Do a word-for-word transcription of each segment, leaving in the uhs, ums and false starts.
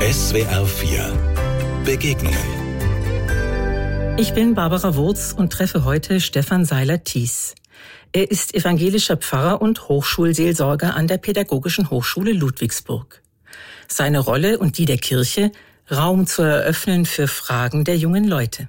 S W R vier Begegnungen. Ich bin Barbara Wurz und treffe heute Stefan Seiler-Thies. Er ist evangelischer Pfarrer und Hochschulseelsorger an der Pädagogischen Hochschule Ludwigsburg. Seine Rolle und die der Kirche, Raum zu eröffnen für Fragen der jungen Leute.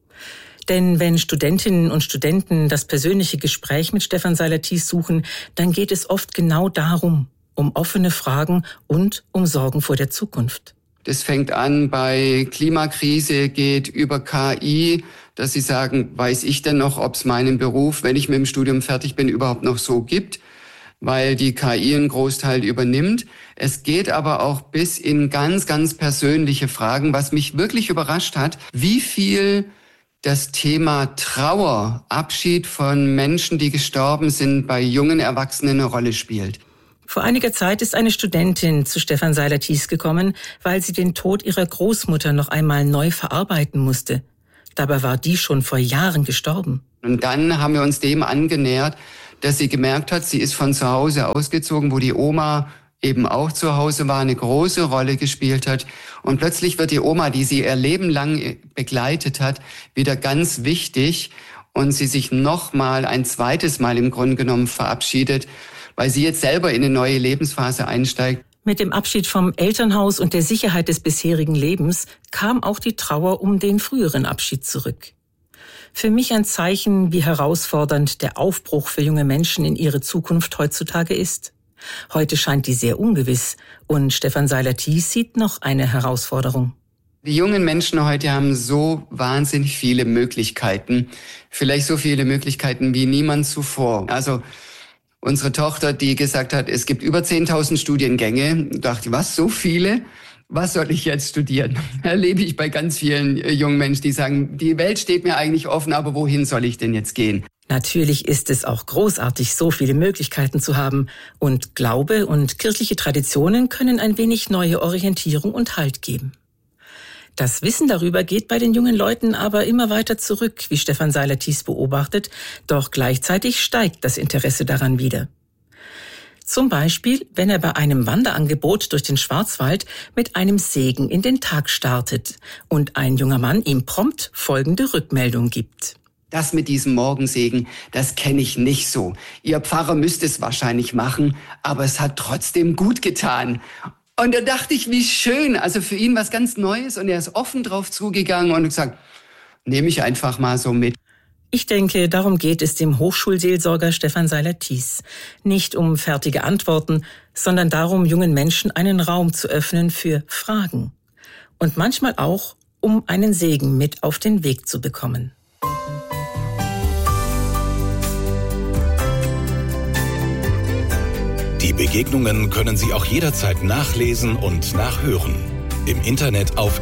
Denn wenn Studentinnen und Studenten das persönliche Gespräch mit Stefan Seiler-Thies suchen, dann geht es oft genau darum, um offene Fragen und um Sorgen vor der Zukunft. Das fängt an bei Klimakrise, geht über K I, dass sie sagen, weiß ich denn noch, ob es meinen Beruf, wenn ich mit dem Studium fertig bin, überhaupt noch so gibt, weil die K I einen Großteil übernimmt. Es geht aber auch bis in ganz, ganz persönliche Fragen, was mich wirklich überrascht hat, wie viel das Thema Trauer, Abschied von Menschen, die gestorben sind, bei jungen Erwachsenen eine Rolle spielt. Vor einiger Zeit ist eine Studentin zu Stefan Seiler-Thies gekommen, weil sie den Tod ihrer Großmutter noch einmal neu verarbeiten musste. Dabei war die schon vor Jahren gestorben. Und dann haben wir uns dem angenähert, dass sie gemerkt hat, sie ist von zu Hause ausgezogen, wo die Oma eben auch zu Hause war, eine große Rolle gespielt hat. Und plötzlich wird die Oma, die sie ihr Leben lang begleitet hat, wieder ganz wichtig und sie sich noch mal ein zweites Mal im Grunde genommen verabschiedet, weil sie jetzt selber in eine neue Lebensphase einsteigt. Mit dem Abschied vom Elternhaus und der Sicherheit des bisherigen Lebens kam auch die Trauer um den früheren Abschied zurück. Für mich ein Zeichen, wie herausfordernd der Aufbruch für junge Menschen in ihre Zukunft heutzutage ist. Heute scheint die sehr ungewiss und Stefan Seiler-Thies sieht noch eine Herausforderung. Die jungen Menschen heute haben so wahnsinnig viele Möglichkeiten, vielleicht so viele Möglichkeiten wie niemand zuvor. Also unsere Tochter, die gesagt hat, es gibt über zehntausend Studiengänge, dachte, was, so viele? Was soll ich jetzt studieren? Erlebe ich bei ganz vielen jungen Menschen, die sagen, die Welt steht mir eigentlich offen, aber wohin soll ich denn jetzt gehen? Natürlich ist es auch großartig, so viele Möglichkeiten zu haben. Und Glaube und kirchliche Traditionen können ein wenig neue Orientierung und Halt geben. Das Wissen darüber geht bei den jungen Leuten aber immer weiter zurück, wie Stefan Seiler-Thies beobachtet, doch gleichzeitig steigt das Interesse daran wieder. Zum Beispiel, wenn er bei einem Wanderangebot durch den Schwarzwald mit einem Segen in den Tag startet und ein junger Mann ihm prompt folgende Rückmeldung gibt. Das mit diesem Morgensegen, das kenne ich nicht so. Ihr Pfarrer müsste es wahrscheinlich machen, aber es hat trotzdem gut getan. Und da dachte ich, wie schön, also für ihn was ganz Neues und er ist offen drauf zugegangen und gesagt, nehme ich einfach mal so mit. Ich denke, darum geht es dem Hochschulseelsorger Stefan Seiler-Thies. Nicht um fertige Antworten, sondern darum, jungen Menschen einen Raum zu öffnen für Fragen. Und manchmal auch, um einen Segen mit auf den Weg zu bekommen. Die Begegnungen können Sie auch jederzeit nachlesen und nachhören. Im Internet auf